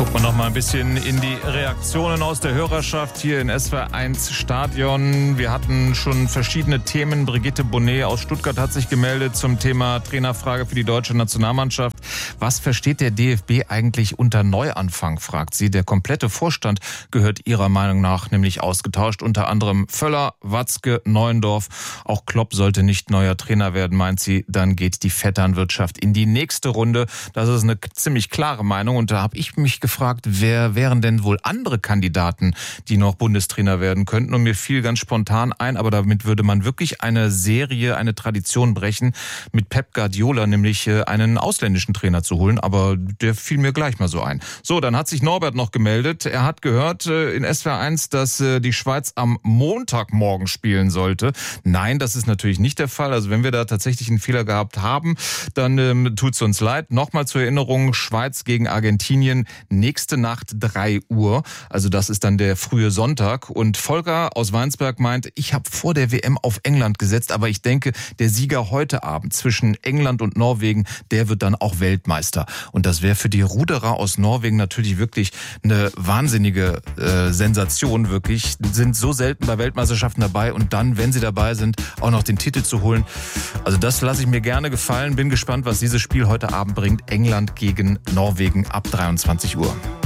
Gucken wir noch mal ein bisschen in die Reaktionen aus der Hörerschaft hier in SWR1 Stadion. Wir hatten schon verschiedene Themen. Brigitte Bonnet aus Stuttgart hat sich gemeldet zum Thema Trainerfrage für die deutsche Nationalmannschaft. Was versteht der DFB eigentlich unter Neuanfang, fragt sie. Der komplette Vorstand gehört ihrer Meinung nach nämlich ausgetauscht. Unter anderem Völler, Watzke, Neuendorf. Auch Klopp sollte nicht neuer Trainer werden, meint sie. Dann geht die Vetternwirtschaft in die nächste Runde. Das ist eine ziemlich klare Meinung. Und da habe ich mich gefragt, wer wären denn wohl andere Kandidaten, die noch Bundestrainer werden könnten? Und mir fiel ganz spontan ein, aber damit würde man wirklich eine Serie, eine Tradition brechen, mit Pep Guardiola, nämlich einen ausländischen Trainer zu holen. Aber der fiel mir gleich mal so ein. So, dann hat sich Norbert noch gemeldet. Er hat gehört in SWR1, dass die Schweiz am Montagmorgen spielen sollte. Nein, das ist natürlich nicht der Fall. Also wenn wir da tatsächlich einen Fehler gehabt haben, dann tut's uns leid. Nochmal zur Erinnerung, Schweiz gegen Argentinien, nächste Nacht 3 Uhr. Also das ist dann der frühe Sonntag. Und Volker aus Weinsberg meint, ich habe vor der WM auf England gesetzt, aber ich denke, der Sieger heute Abend zwischen England und Norwegen, der wird dann auch Weltmeister. Und das wäre für die Ruderer aus Norwegen natürlich wirklich eine wahnsinnige Sensation, wirklich. Sind so selten bei Weltmeisterschaften dabei und dann, wenn sie dabei sind, auch noch den Titel zu holen. Also das lasse ich mir gerne gefallen. Bin gespannt, was dieses Spiel heute Abend bringt. England gegen Norwegen ab 23 Uhr.